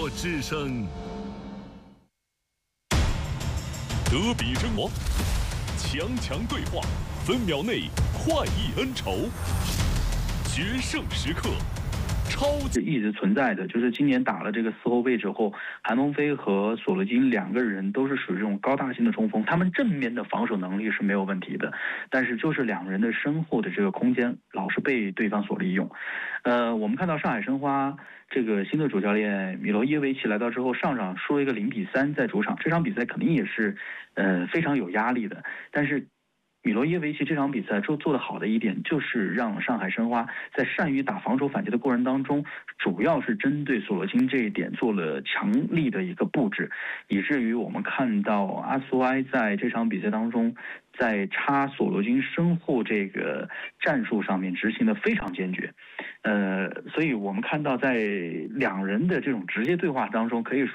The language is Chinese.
之声。 德比争王，强对话，分秒内快意恩仇，决胜时刻。 是一直存在的，就是今年打了这个4后卫之后，韩鹏飞和索勒金两个人都是属于这种高大型的中锋，他们正面的防守能力是没有问题的，但是就是两人的身后的这个空间老是被对方所利用。我们看到上海申花这个新的主教练米罗耶维奇来到之后，上场输了一个0-3在主场，这场比赛肯定也是非常有压力的，但是米罗耶维奇这场比赛做得好的一点，就是让上海申花在善于打防守反击的过程当中，主要是针对索勒金这一点做了强力的一个布置，以至于我们看到阿苏埃在这场比赛当中，在插索勒金身后这个战术上面执行的非常坚决，所以我们看到在两人的这种直接对话当中，可以说